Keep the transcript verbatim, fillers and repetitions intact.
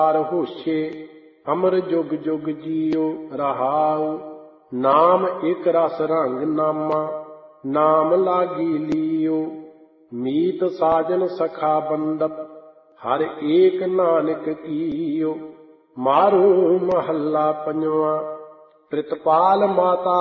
ਹੋਸ਼ੇ ਅਮਰ ਜੁਗ ਜੁਗ ਜੀਓ ਰਹਾਉ। ਨਾਮ ਇਕ ਰਸ ਰੰਗ ਨਾਮਾ ਨਾਮ ਲਾਗੀ ਲੀਓ। ਮੀਤ ਸਾਜਨ ਸਖਾ ਬੰਦਪ ਹਰ ਏਕ ਨਾਨਕ ਕੀਓ। ਮਾਰੂ ਮਹੱਲਾ ਪੰਜਵਾਂ। ਪ੍ਰਿਤਪਾਲ ਮਾਤਾ